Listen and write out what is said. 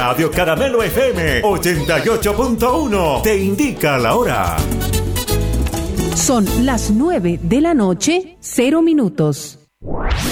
Radio Caramelo FM 88.1 te indica la hora. Son las 9 de la noche, 0 minutos.